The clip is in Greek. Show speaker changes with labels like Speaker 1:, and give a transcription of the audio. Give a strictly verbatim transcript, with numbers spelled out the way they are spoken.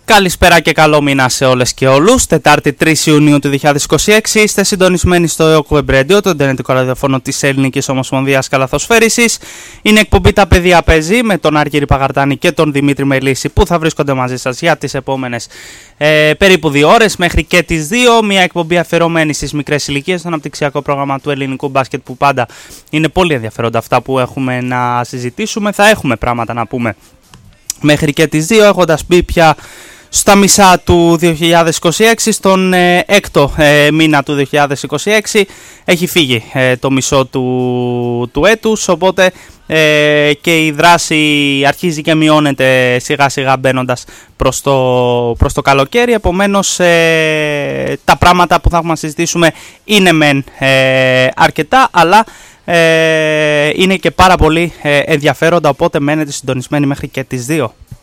Speaker 1: Καλησπέρα και καλό μήνα σε όλες και όλους. Τετάρτη τρεις Ιουνίου του δύο χιλιάδες είκοσι έξι είστε συντονισμένοι στο Web Radio, το ιντερνετικό ραδιοφώνο της Ελληνικής Ομοσπονδίας Καλαθοσφαίρισης. Είναι εκπομπή Τα Παιδιά Παίζει με τον Άργυρη Παγαρτάνη και τον Δημήτρη Μελίση που θα βρίσκονται μαζί σας για τις επόμενες ε, περίπου δύο ώρες μέχρι και τις δύο. Μια εκπομπή αφιερωμένη στις μικρές ηλικίες, στο αναπτυξιακό πρόγραμμα του ελληνικού μπάσκετ που πάντα είναι πολύ ενδιαφέροντα αυτά που έχουμε να συζητήσουμε. Θα έχουμε πράγματα να πούμε μέχρι και τις δύο, έχοντας μπει πια στα μισά του δύο χιλιάδες είκοσι έξι, στον ε, έκτο ε, μήνα του δύο χιλιάδες είκοσι έξι έχει φύγει ε, το μισό του, του έτους, οπότε ε, και η δράση αρχίζει και μειώνεται σιγά σιγά μπαίνοντας προς το, προς το καλοκαίρι. Επομένως ε, τα πράγματα που θα έχουμε να συζητήσουμε είναι μεν ε, αρκετά, αλλά ε, είναι και πάρα πολύ ε, ενδιαφέροντα, οπότε μένετε συντονισμένοι μέχρι και τις δύο.